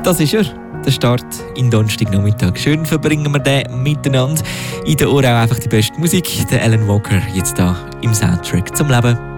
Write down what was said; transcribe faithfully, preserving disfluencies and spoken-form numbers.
Das ist er, der Start in Donnerstagnachmittag. Schön verbringen wir den miteinander. In den Ohren auch einfach die beste Musik. Der Alan Walker jetzt da im Soundtrack zum Leben.